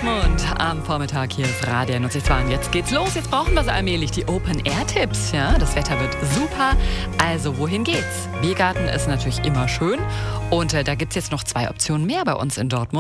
Dortmund am Vormittag. Hier ist Radio 92. Und jetzt geht's los. Jetzt brauchen wir so allmählich die Open-Air-Tipps. Ja, das Wetter wird super. Also, wohin geht's? Biergarten ist natürlich immer schön. Und da gibt's jetzt noch 2 Optionen mehr bei uns in Dortmund.